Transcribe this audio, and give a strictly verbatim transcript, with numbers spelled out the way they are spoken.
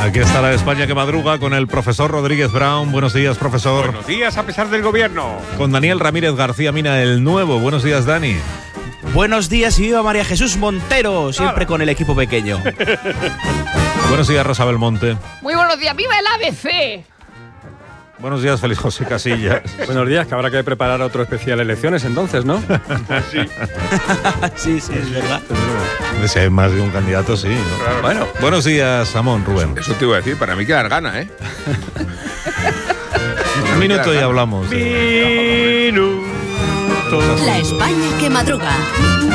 Aquí está la España que madruga con el profesor Rodríguez Brown. Buenos días, profesor. Buenos días, a pesar del gobierno. Con Daniel Ramírez García Mina, el nuevo. Buenos días, Dani. Buenos días y viva María Jesús Montero, siempre con el equipo pequeño. Buenos días, Rosa Belmonte. Muy buenos días, ¡viva el A B C! Buenos días, Félix José Casillas. Buenos días, que habrá que preparar otro especial elecciones entonces, ¿no? Sí. Sí, sí, es verdad. Si hay más de un candidato, sí, ¿no? Claro. Bueno, buenos días, Samón, Rubén. Eso te iba a decir, para mí quedar gana, ¿eh? Un minuto y hablamos. Minuto. La España que madruga.